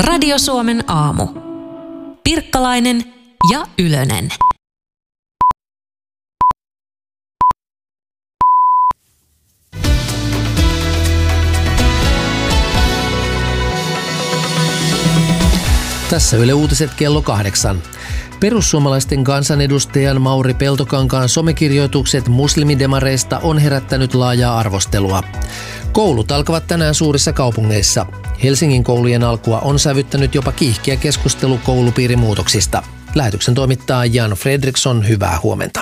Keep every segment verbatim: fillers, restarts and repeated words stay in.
Radio Suomen aamu. Pirkkalainen ja Ylönen. Tässä Yle Uutiset kello kahdeksan. Perussuomalaisten kansanedustajan Mauri Peltokankaan somekirjoitukset muslimidemareista on herättänyt laajaa arvostelua. Koulut alkavat tänään suurissa kaupungeissa. Helsingin koulujen alkua on sävyttänyt jopa kiihkeä keskustelu koulupiirimuutoksista. Lähetyksen toimittaa Jan Fredriksson, hyvää huomenta.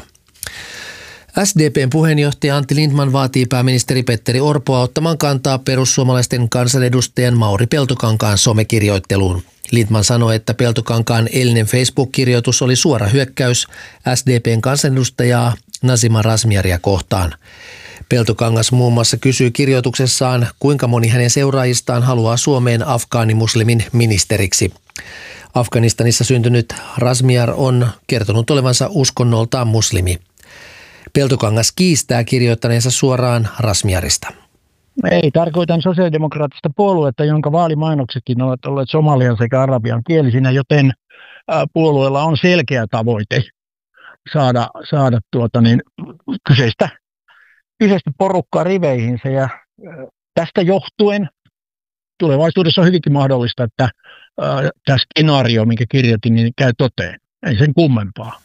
S D P:n puheenjohtaja Antti Lindtman vaatii pääministeri Petteri Orpoa ottamaan kantaa perussuomalaisten kansanedustajan Mauri Peltokankaan somekirjoitteluun. Lindtman sanoi, että Peltokankaan eilinen Facebook-kirjoitus oli suora hyökkäys S D P:n kansanedustajaa Nazima Razmyaria kohtaan. Peltokangas muun muassa kysyy kirjoituksessaan, kuinka moni hänen seuraajistaan haluaa Suomeen afgaanimuslimin ministeriksi. Afganistanissa syntynyt Razmyar on kertonut olevansa uskonnoltaan muslimi. Peltokangas kiistää kirjoittaneensa suoraan Razmyarista. Ei, tarkoitan sosiaalidemokraattista puoluetta, jonka vaalimainoksetkin ovat olleet somalian sekä arabian kielisinä, joten puolueella on selkeä tavoite saada, saada tuota niin, kyseistä, kyseistä porukkaa riveihinsä. Ja tästä johtuen tulevaisuudessa on hyvinkin mahdollista, että tämä skenaario, minkä kirjoitin, niin käy toteen. Ei sen kummempaa.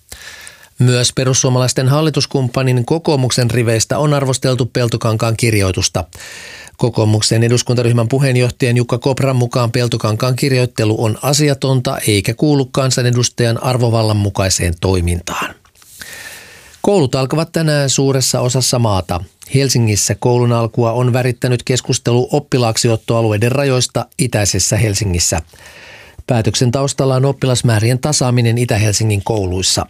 Myös perussuomalaisten hallituskumppanin kokoomuksen riveistä on arvosteltu Peltokankaan kirjoitusta. Kokoomuksen eduskuntaryhmän puheenjohtajan Jukka Kopran mukaan Peltokankaan kirjoittelu on asiatonta eikä kuulu kansanedustajan arvovallan mukaiseen toimintaan. Koulut alkavat tänään suuressa osassa maata. Helsingissä koulun alkua on värittänyt keskustelu oppilaaksiottoalueiden rajoista itäisessä Helsingissä. Päätöksen taustalla on oppilasmäärien tasaaminen Itä-Helsingin kouluissa.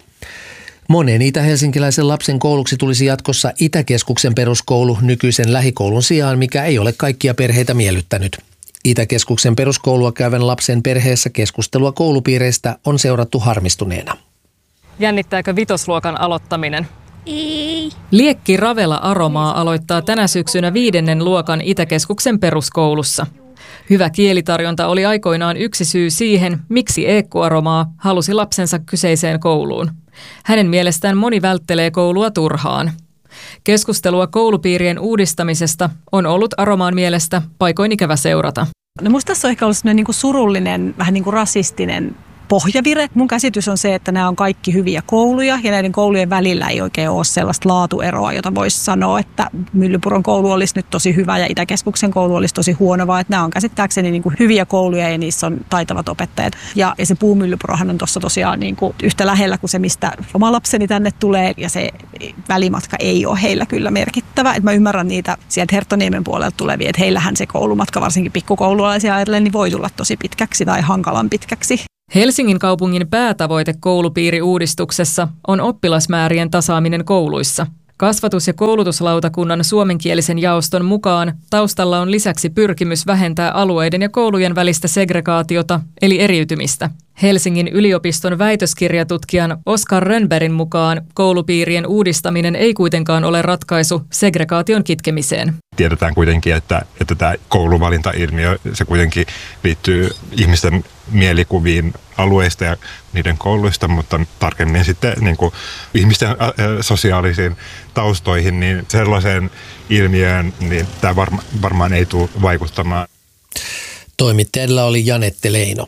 Monen itä-helsinkiläisen lapsen kouluksi tulisi jatkossa Itäkeskuksen peruskoulu nykyisen lähikoulun sijaan, mikä ei ole kaikkia perheitä miellyttänyt. Itäkeskuksen peruskoulua käyvän lapsen perheessä keskustelua koulupiireistä on seurattu harmistuneena. Jännittääkö vitosluokan aloittaminen? Ei. Liekki Ravela Aromaa aloittaa tänä syksynä viidennen luokan Itäkeskuksen peruskoulussa. Hyvä kielitarjonta oli aikoinaan yksi syy siihen, miksi Eekku Aromaa halusi lapsensa kyseiseen kouluun. Hänen mielestään moni välttelee koulua turhaan. Keskustelua koulupiirien uudistamisesta on ollut Aromaan mielestä paikoin ikävä seurata. No musta tässä on ehkä ollut sellainen niin kuin surullinen, vähän niin kuin rasistinen pohjavire. Mun käsitys on se, että nämä on kaikki hyviä kouluja ja näiden koulujen välillä ei oikein ole sellaista laatueroa, jota voisi sanoa, että Myllypuron koulu olisi nyt tosi hyvä ja Itäkeskuksen koulu olisi tosi huono, vaan että nämä on käsittääkseni niin kuin hyviä kouluja ja niissä on taitavat opettajat. Ja, ja se Puumyllypurohan on tuossa tosiaan niin kuin yhtä lähellä kuin se, mistä oma lapseni tänne tulee ja se välimatka ei ole heillä kyllä merkittävä. Et mä ymmärrän niitä sieltä Herttoniemen puolelta tulevia, että heillähän se koulumatka varsinkin pikkukoululaisia ajatellen niin voi tulla tosi pitkäksi tai hankalan pitkäksi. Helsingin kaupungin päätavoite koulupiiriuudistuksessa on oppilasmäärien tasaaminen kouluissa. Kasvatus- ja koulutuslautakunnan suomenkielisen jaoston mukaan taustalla on lisäksi pyrkimys vähentää alueiden ja koulujen välistä segregaatiota, eli eriytymistä. Helsingin yliopiston väitöskirjatutkijan Oskar Rönnbergin mukaan koulupiirien uudistaminen ei kuitenkaan ole ratkaisu segregaation kitkemiseen. Tiedetään kuitenkin, että, että tämä kouluvalintailmiö, se kuitenkin liittyy ihmisten mielikuviin alueista ja niiden kouluista, mutta tarkemmin sitten niin kuin ihmisten ä, sosiaalisiin taustoihin, niin sellaiseen ilmiöön niin tämä varma, varmaan ei tule vaikuttamaan. Toimittajalla oli Janette Leino.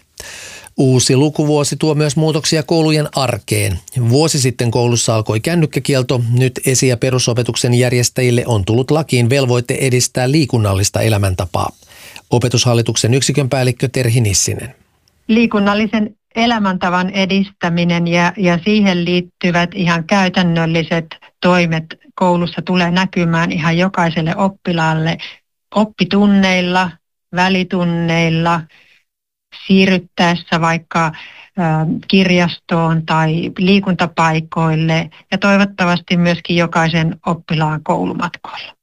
Uusi lukuvuosi tuo myös muutoksia koulujen arkeen. Vuosi sitten koulussa alkoi kännykkäkielto. Nyt esi- ja perusopetuksen järjestäjille on tullut lakiin velvoite edistää liikunnallista elämäntapaa. Opetushallituksen yksikön päällikkö Terhi Nissinen. Liikunnallisen elämäntavan edistäminen ja, ja siihen liittyvät ihan käytännölliset toimet koulussa tulee näkymään ihan jokaiselle oppilaalle oppitunneilla, välitunneilla, siirryttäessä vaikka ä, kirjastoon tai liikuntapaikoille ja toivottavasti myöskin jokaisen oppilaan koulumatkoilla.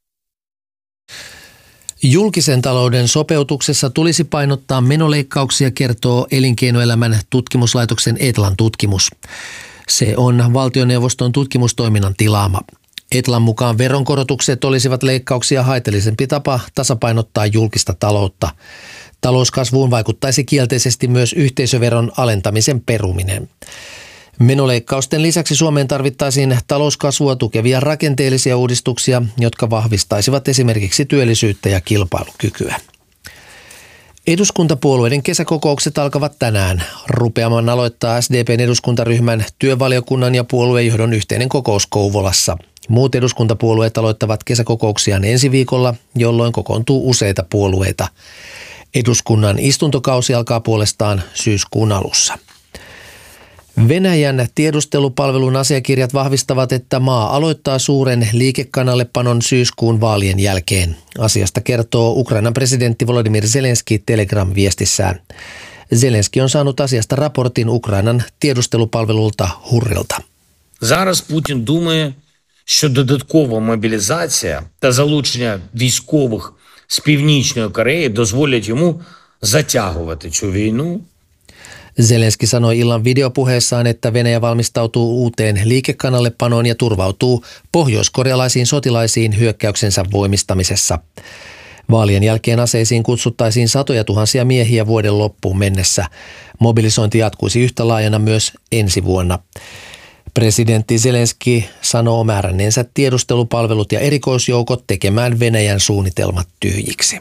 Julkisen talouden sopeutuksessa tulisi painottaa menoleikkauksia, kertoo Elinkeinoelämän tutkimuslaitoksen Etlan tutkimus. Se on valtioneuvoston tutkimustoiminnan tilaama. Etlan mukaan veronkorotukset olisivat leikkauksia haitallisempi tapa tasapainottaa julkista taloutta. Talouskasvuun vaikuttaisi kielteisesti myös yhteisöveron alentamisen peruminen. Menoleikkausten lisäksi Suomeen tarvittaisiin talouskasvua tukevia rakenteellisia uudistuksia, jotka vahvistaisivat esimerkiksi työllisyyttä ja kilpailukykyä. Eduskuntapuolueiden kesäkokoukset alkavat tänään. Rupeaman aloittaa S D P:n eduskuntaryhmän, työvaliokunnan ja puoluejohdon yhteinen kokous Kouvolassa. Muut eduskuntapuolueet aloittavat kesäkokouksiaan ensi viikolla, jolloin kokoontuu useita puolueita. Eduskunnan istuntokausi alkaa puolestaan syyskuun alussa. Venäjän tiedustelupalvelun asiakirjat vahvistavat, että maa aloittaa suuren liikekanallepanon syyskuun vaalien jälkeen. Asiasta kertoo Ukrainan presidentti Volodymyr Zelenski Telegram-viestissään. Zelenski on saanut asiasta raportin Ukrainan tiedustelupalvelulta Hurrilta. Зараз Путін думає, що додаткова мобілізація та залучення військових з Північної Кореї дозволять йому затягувати цю війну. Zelenski sanoi illan videopuheessaan, että Venäjä valmistautuu uuteen liikekanallepanoon ja turvautuu pohjoiskorealaisiin sotilaisiin hyökkäyksensä voimistamisessa. Vaalien jälkeen aseisiin kutsuttaisiin satoja tuhansia miehiä vuoden loppuun mennessä. Mobilisointi jatkuisi yhtä laajana myös ensi vuonna. Presidentti Zelenski sanoo määränneensä tiedustelupalvelut ja erikoisjoukot tekemään Venäjän suunnitelmat tyhjiksi.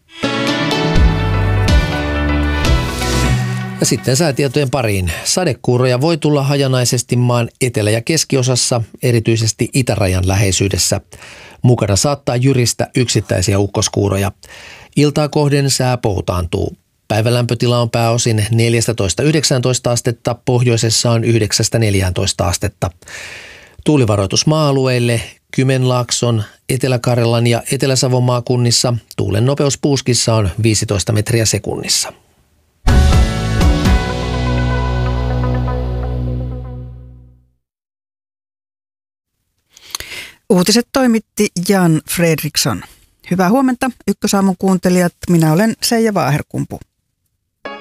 Ja sitten säätietojen pariin. Sadekuuroja voi tulla hajanaisesti maan etelä- ja keskiosassa, erityisesti itärajan läheisyydessä. Mukana saattaa jyristä yksittäisiä ukkoskuuroja. Iltaa kohden sää poutaantuu. Päivälämpötila on pääosin neljätoista yhdeksäntoista astetta, pohjoisessa on yhdeksästä neljääntoista astetta. Tuulivaroitus maa-alueille Kymenlaakson, Etelä-Karjalan ja Etelä-Savon maakunnissa. Tuulen nopeus Puuskissa on viisitoista metriä sekunnissa. Uutiset toimitti Jan Fredriksson. Hyvää huomenta, Ykkösaamun kuuntelijat. Minä olen Seija Vaaherkumpu.